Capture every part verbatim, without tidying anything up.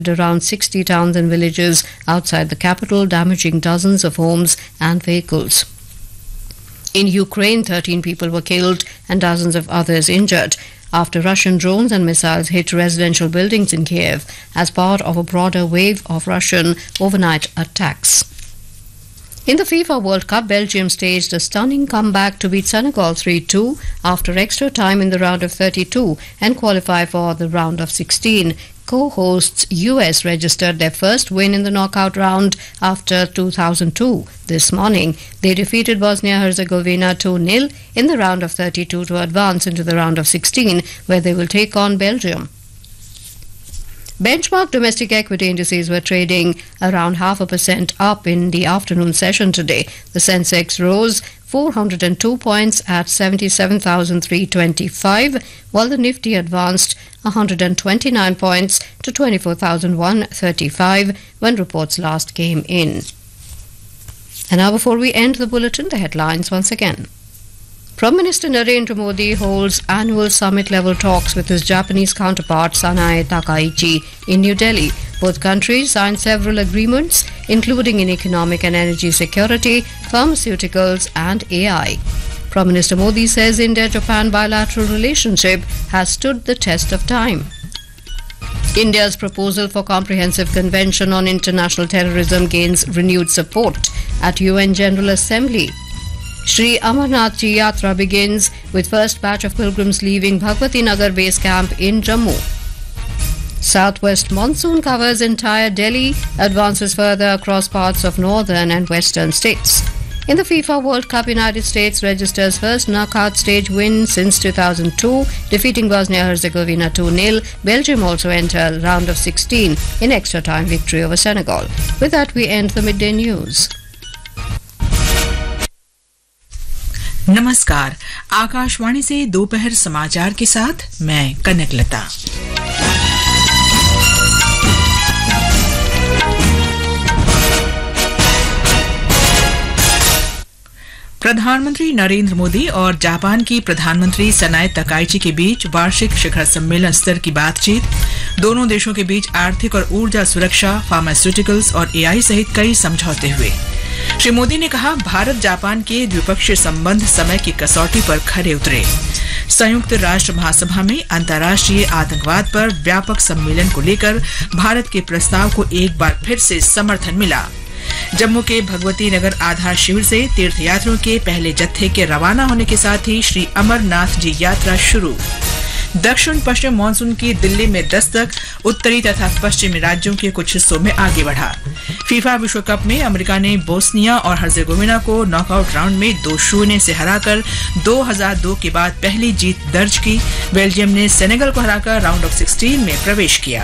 around sixty towns and villages outside the capital, damaging dozens of homes and vehicles. In Ukraine, thirteen people were killed and dozens of others injured after Russian drones and missiles hit residential buildings in Kiev as part of a broader wave of Russian overnight attacks. In the FIFA World Cup, Belgium staged a stunning comeback to beat Senegal three two after extra time in the round of thirty-two and qualify for the round of sixteen. Co-hosts U S registered their first win in the knockout round after two thousand two. This morning, they defeated Bosnia-Herzegovina two nil in the round of thirty-two to advance into the round of sixteen, where they will take on Belgium. Benchmark domestic equity indices were trading around half a percent up in the afternoon session today. The Sensex rose four hundred two points at seventy-seven thousand three hundred twenty-five, while the Nifty advanced one hundred twenty-nine points to twenty-four thousand one hundred thirty-five when reports last came in. And now, before we end the bulletin, the headlines once again. Prime Minister Narendra Modi holds annual summit-level talks with his Japanese counterpart Sanae Takaichi in New Delhi. Both countries signed several agreements, including in economic and energy security, pharmaceuticals and A I. Prime Minister Modi says India-Japan bilateral relationship has stood the test of time. India's proposal for comprehensive convention on international terrorism gains renewed support at U N General Assembly. Shri Amarnath Ji Yatra begins with first batch of pilgrims leaving Bhagwati Nagar base camp in Jammu. Southwest monsoon covers entire Delhi, advances further across parts of northern and western states. In the FIFA World Cup, United States registers first knockout stage win since two thousand two, defeating Bosnia-Herzegovina two nil. Belgium also enter round of sixteen in extra time victory over Senegal. With that, we end the midday news. नमस्कार, आकाशवाणी से दोपहर समाचार के साथ मैं कनकलता। प्रधानमंत्री नरेंद्र मोदी और Japan की प्रधानमंत्री सनाए तकाइची के बीच वार्षिक शिखर सम्मेलन स्तर की बातचीत। दोनों देशों के बीच आर्थिक और ऊर्जा सुरक्षा, फार्मास्यूटिकल्स और एआई सहित कई समझौते हुए। श्री मोदी ने कहा, भारत जापान के द्विपक्षीय संबंध समय की कसौटी पर खरे उतरे। संयुक्त राष्ट्र महासभा में अंतर्राष्ट्रीय आतंकवाद पर व्यापक सम्मेलन को लेकर भारत के प्रस्ताव को एक बार फिर से समर्थन मिला। जम्मू के भगवती नगर आधार शिविर से तीर्थयात्रियों के पहले जत्थे के रवाना होने के साथ ही श्री अमरनाथ जी यात्रा शुरू। दक्षिण पश्चिम मानसून की दिल्ली में दस्तक, उत्तरी तथा पश्चिमी राज्यों के कुछ हिस्सों में आगे बढ़ा। फीफा विश्व कप में अमेरिका ने बोस्निया और हर्जेगोविना को नॉकआउट राउंड में दो शून्य से हराकर दो हज़ार दो के बाद पहली जीत दर्ज की। बेल्जियम ने सेनेगल को हराकर राउंड ऑफ सिक्सटीन में प्रवेश किया।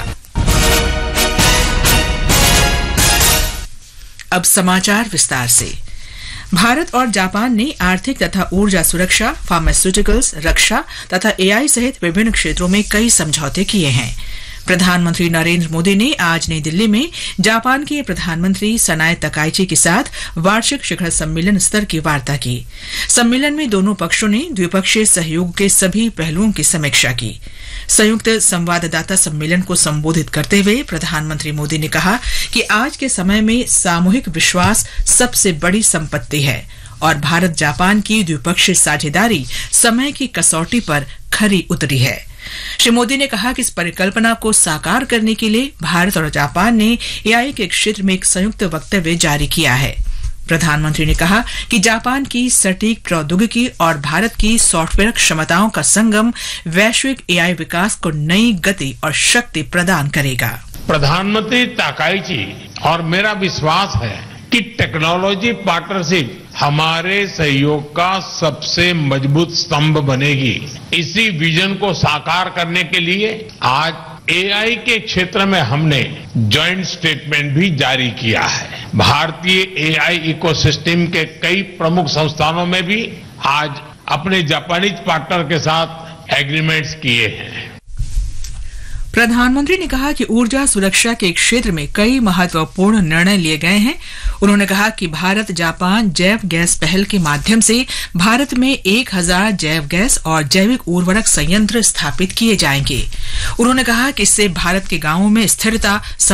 अब समाचार विस्तार से। भारत और जापान ने आर्थिक तथा ऊर्जा सुरक्षा, फार्मास्यूटिकल्स, रक्षा तथा एआई सहित विभिन्न क्षेत्रों में कई समझौते किए हैं। प्रधानमंत्री नरेंद्र मोदी ने आज नई दिल्ली में जापान के प्रधानमंत्री सनाए तकाइची के साथ वार्षिक शिखर सम्मेलन स्तर की वार्ता की। सम्मेलन में दोनों पक्षों ने द्विपक्षीय सहयोग के सभी पहलुओं की समीक्षा की। संयुक्त संवाददाता सम्मेलन को संबोधित करते हुए प्रधानमंत्री मोदी ने कहा कि आज के समय में सामूहिक विश्वास सबसे बड़ी संपत्ति है और भारत जापान की द्विपक्षीय साझेदारी समय की कसौटी पर खरी उतरी है। श्री मोदी ने कहा कि इस परिकल्पना को साकार करने के लिए भारत और जापान ने एआई के क्षेत्र में एक संयुक्त वक्तव्य जारी किया है। प्रधानमंत्री ने कहा कि जापान की सटीक प्रौद्योगिकी और भारत की सॉफ्टवेयर क्षमताओं का संगम वैश्विक एआई विकास को नई गति और शक्ति प्रदान करेगा। प्रधानमंत्री ताकाइची और मेरा विश्वास है कि टेक्नोलॉजी पार्टनरशिप हमारे सहयोग का सबसे मजबूत स्तंभ बनेगी। इसी विजन को साकार करने के लिए आज एआई के क्षेत्र में हमने जॉइंट स्टेटमेंट भी जारी किया है। भारतीय एआई इकोसिस्टम के कई प्रमुख संस्थानों में भी आज अपने जापानीज पार्टनर के साथ एग्रीमेंट्स किए हैं। प्रधानमंत्री ने कहा कि ऊर्जा सुरक्षा के क्षेत्र में कई महत्वपूर्ण निर्णय लिए गए हैं। उन्होंने कहा कि भारत जापान जैव गैस पहल के माध्यम से भारत में एक हज़ार जैव गैस और जैविक उर्वरक संयंत्र स्थापित किए जाएंगे। उन्होंने कहा कि इससे भारत के गांवों में स्थिरता